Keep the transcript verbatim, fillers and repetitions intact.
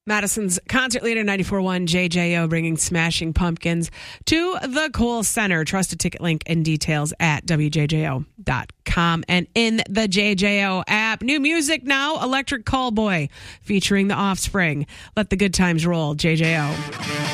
Madison's concert leader, ninety-four point one J J O, bringing Smashing Pumpkins to the Kohl Center. Trust a ticket link and details at W J J O dot com and in the J J O app. New music now, Electric Callboy featuring The Offspring. Let the good times roll, J J O.